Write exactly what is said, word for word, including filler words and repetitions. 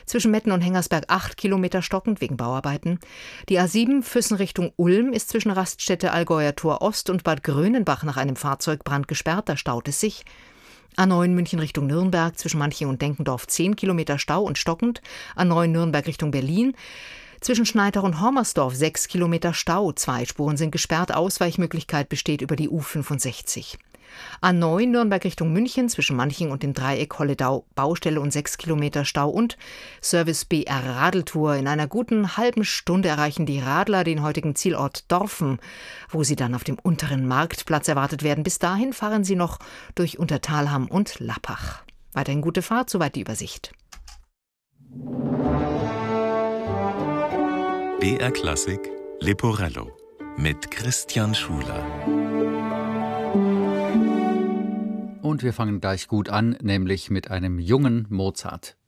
Zwischen Metten und Hengersberg acht Kilometer stockend wegen Bauarbeiten. Die A sieben Füssen Richtung Ulm ist zwischen Raststätte Allgäuer Tor Ost und Bad Grönenbach nach einem Fahrzeugbrand gesperrt, da staut es sich. A neun München Richtung Nürnberg zwischen Manching und Denkendorf zehn Kilometer Stau und stockend. A neun Nürnberg Richtung Berlin. Zwischen Schneidach und Hormersdorf sechs Kilometer Stau. Zwei Spuren sind gesperrt. Ausweichmöglichkeit besteht über die U fünfundsechzig. A neun Nürnberg Richtung München zwischen Manching und dem Dreieck Holledau Baustelle und sechs Kilometer Stau und Service B R Radeltour. In einer guten halben Stunde erreichen die Radler den heutigen Zielort Dorfen, wo sie dann auf dem unteren Marktplatz erwartet werden. Bis dahin fahren sie noch durch Untertalham und Lappach. Weiterhin gute Fahrt, soweit die Übersicht. B R Klassik Leporello mit Christian Schuler. Und wir fangen gleich gut an, nämlich mit einem jungen Mozart.